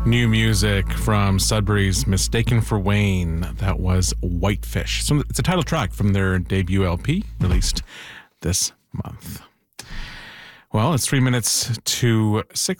New music from Sudbury's Mistaken for Wayne. That was Whitefish. So it's a title track from their debut LP released this month. Well, it's 3 minutes to 6.